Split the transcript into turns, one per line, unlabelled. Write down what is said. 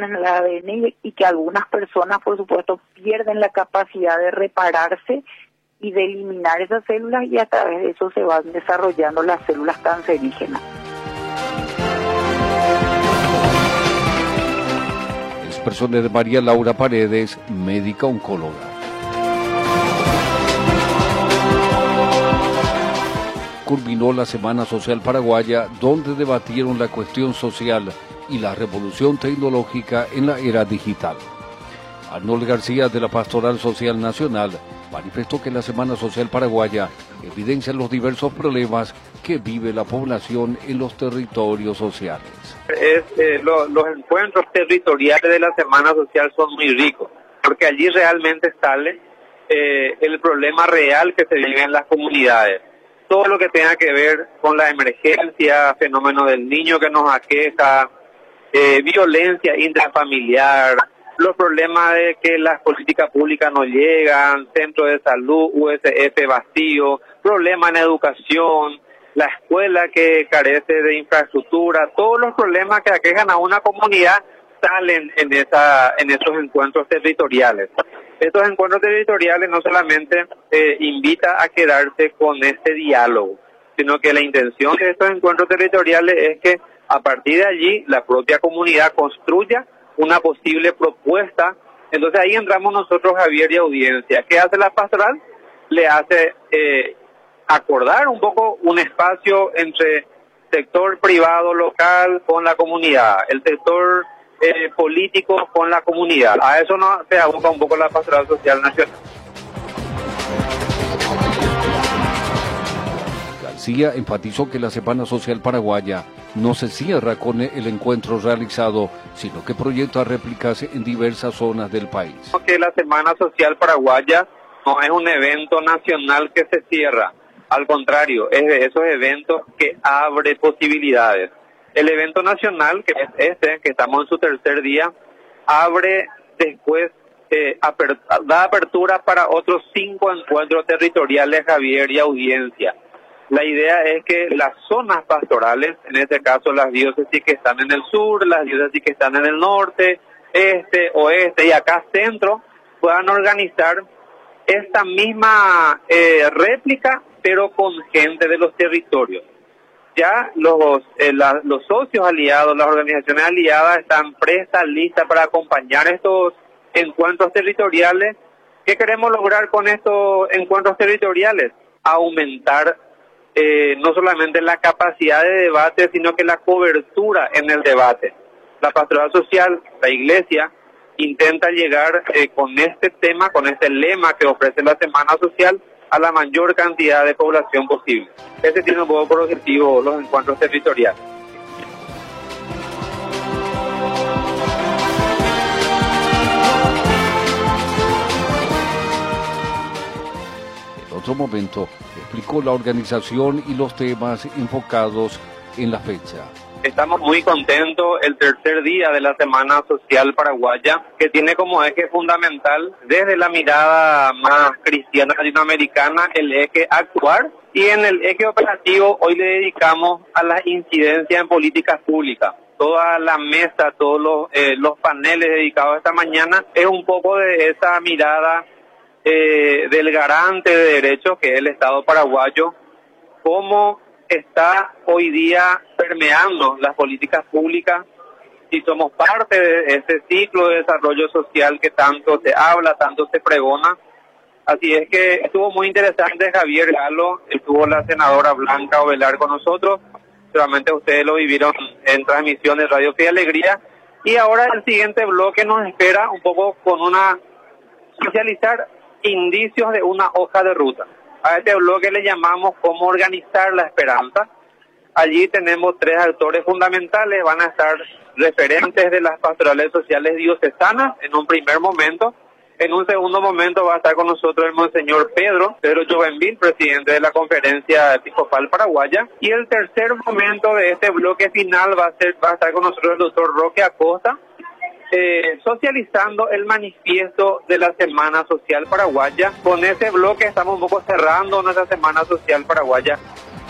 en el ADN y que algunas personas, por supuesto, pierden la capacidad de repararse y de eliminar esas células, y a través de eso se van desarrollando las células cancerígenas.
Expresiones de María Laura Paredes, médica oncóloga. Culminó la Semana Social Paraguaya, donde debatieron la cuestión social y la revolución tecnológica en la era digital. Arnold García, de la Pastoral Social Nacional, manifestó que la Semana Social Paraguaya evidencia los diversos problemas que vive la población en los territorios sociales.
Los encuentros territoriales de la Semana Social son muy ricos, porque allí realmente sale el problema real que se vive en las comunidades. Todo lo que tenga que ver con la emergencia, fenómeno del niño que nos aqueja, violencia intrafamiliar, los problemas de que las políticas públicas no llegan, centros de salud, USF vacío, problemas en educación, la escuela que carece de infraestructura, todos los problemas que aquejan a una comunidad salen en esos encuentros territoriales. Estos encuentros territoriales no solamente invita a quedarse con este diálogo, sino que la intención de estos encuentros territoriales es que a partir de allí la propia comunidad construya una posible propuesta. Entonces ahí entramos nosotros, Javier, y audiencia. ¿Qué hace la pastoral? Le hace acordar un poco un espacio entre sector privado local con la comunidad, el sector político con la comunidad. A eso se aboca un poco la Pastoral Social Nacional.
García enfatizó que la Semana Social Paraguaya no se cierra con el encuentro realizado, sino que proyecta réplicarse en diversas zonas del país.
Que la Semana Social Paraguaya no es un evento nacional que se cierra, al contrario, es de esos eventos que abre posibilidades. El evento nacional, que es que estamos en su tercer día, abre después, da apertura para otros 5 encuentros territoriales, Javier, y audiencia. La idea es que las zonas pastorales, en este caso las diócesis que están en el sur, las diócesis que están en el norte, este, oeste y acá centro, puedan organizar esta misma réplica, pero con gente de los territorios. Ya los socios aliados, las organizaciones aliadas están prestas, listas para acompañar estos encuentros territoriales. ¿Qué queremos lograr con estos encuentros territoriales? Aumentar no solamente la capacidad de debate, sino que la cobertura en el debate. La Pastoral Social, la Iglesia, intenta llegar con este tema, con este lema que ofrece la Semana Social, a la mayor cantidad de población posible. Ese tiene un poco por objetivo los encuentros territoriales.
En otro momento, explicó la organización y los temas enfocados en la fecha.
Estamos muy contentos el tercer día de la Semana Social Paraguaya, que tiene como eje fundamental, desde la mirada más cristiana latinoamericana, el eje actuar, y en el eje operativo hoy le dedicamos a las incidencias en políticas públicas. Toda la mesa, todos los paneles dedicados esta mañana es un poco de esa mirada del garante de derechos que es el Estado paraguayo, cómo está hoy día permeando las políticas públicas y somos parte de ese ciclo de desarrollo social que tanto se habla, tanto se pregona. Así es que estuvo muy interesante, Javier Galo, estuvo la senadora Blanca Ovelar con nosotros, seguramente ustedes lo vivieron en transmisión de Radio Fe y Alegría, y ahora el siguiente bloque nos espera un poco con socializar indicios de una hoja de ruta. A este bloque le llamamos cómo organizar la esperanza. Allí tenemos 3 actores fundamentales, van a estar referentes de las pastorales sociales diocesanas en un primer momento. En un segundo momento va a estar con nosotros el Monseñor Pedro Jovenville, presidente de la Conferencia Episcopal Paraguaya. Y el tercer momento de este bloque final va a estar con nosotros el doctor Roque Acosta, socializando el manifiesto de la Semana Social Paraguaya. Con ese bloque estamos un poco cerrando nuestra Semana Social Paraguaya